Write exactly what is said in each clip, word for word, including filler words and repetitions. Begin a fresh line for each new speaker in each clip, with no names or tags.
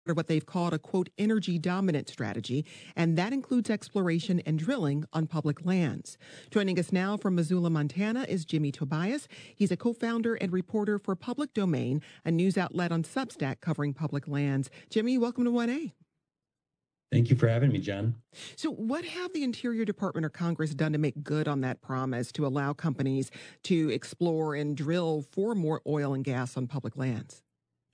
or what they've called a quote energy dominant strategy, and that includes exploration and drilling on public lands. Joining us now from Missoula, Montana is Jimmy Tobias. He's a co-founder and reporter for Public Domain, a news outlet on Substack covering public lands. Jimmy, welcome to one A.
Thank you for having me, Jen.
So what have the Interior Department or Congress done to make good on that promise to allow companies to explore and drill for more oil and gas on public lands?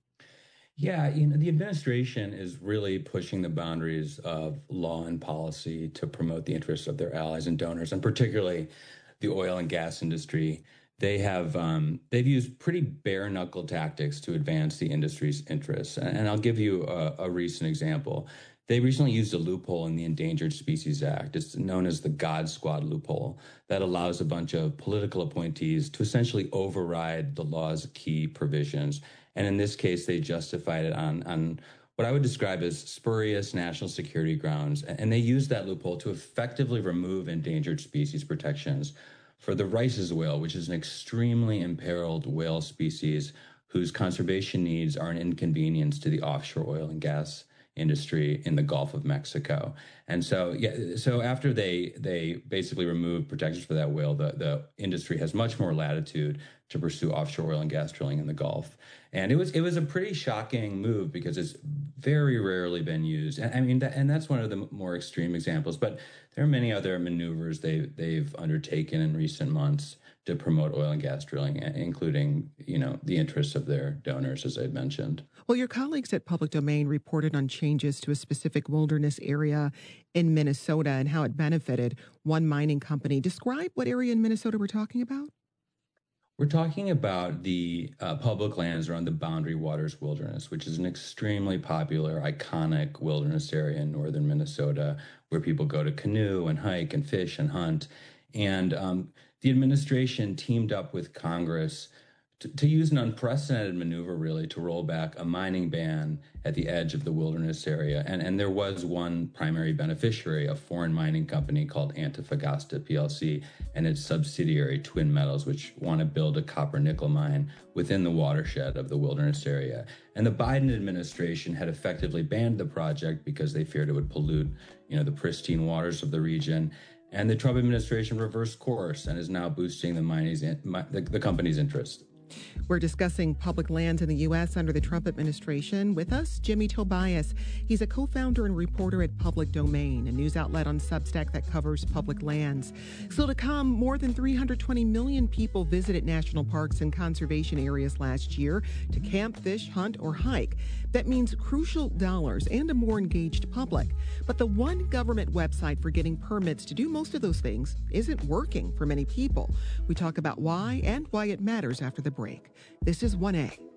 Yeah, you know, the administration is really pushing the boundaries of law and policy to promote the interests of their allies and donors, and particularly the oil and gas industry. They have um, they've used pretty bare knuckle tactics to advance the industry's interests. And I'll give you a, a recent example. They recently used a loophole in the Endangered Species Act. It's known as the God Squad loophole that allows a bunch of political appointees to essentially override the law's key provisions. And in this case, they justified it on, on what I would describe as spurious national security grounds. And they used that loophole to effectively remove endangered species protections for the Rice's whale, which is an extremely imperiled whale species whose conservation needs are an inconvenience to the offshore oil and gas industry in the Gulf of Mexico. And so, yeah, so after they they basically removed protections for that whale, the, the industry has much more latitude to pursue offshore oil and gas drilling in the Gulf. And it was it was a pretty shocking move because it's very rarely been used. And I mean, that, and that's one of the more extreme examples. But there are many other maneuvers they they've undertaken in recent months to promote oil and gas drilling, including, you know, the interests of their donors, as I mentioned.
Well, your colleagues at Public Domain reported on changes to a specific wilderness area in Minnesota and how it benefited one mining company. Describe what area in Minnesota we're talking about.
We're talking about the uh, public lands around the Boundary Waters Wilderness, which is an extremely popular, iconic wilderness area in northern Minnesota where people go to canoe and hike and fish and hunt. And um, the administration teamed up with Congress to, to use an unprecedented maneuver, really, to roll back a mining ban at the edge of the wilderness area. And, and there was one primary beneficiary, a foreign mining company called Antofagasta P L C, and its subsidiary Twin Metals, which want to build a copper nickel mine within the watershed of the wilderness area. And the Biden administration had effectively banned the project because they feared it would pollute, you know, the pristine waters of the region. And the Trump administration reversed course and is now boosting the, mining's, the, the company's interest.
We're discussing public lands in the U S under the Trump administration. With us, Jimmy Tobias. He's a co-founder and reporter at Public Domain, a news outlet on Substack that covers public lands. Still to come, more than three hundred twenty million people visited national parks and conservation areas last year to camp, fish, hunt, or hike. That means crucial dollars and a more engaged public. But the one government website for getting permits to do most of those things isn't working for many people. We talk about why and why it matters after the break. This is one A.